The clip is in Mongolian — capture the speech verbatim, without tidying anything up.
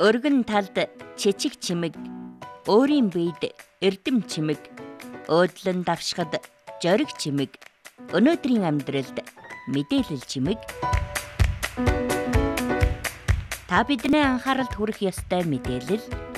Өргөн талд чичиг чимэг, өөрийн биед эрдэм чимэг, өөдлөн давшихад жориг чимэг, өнөөдрийн амьдралд мэдээлэл чимэг. Та бидний анхааралд хүрэх ёстой мэдээлэл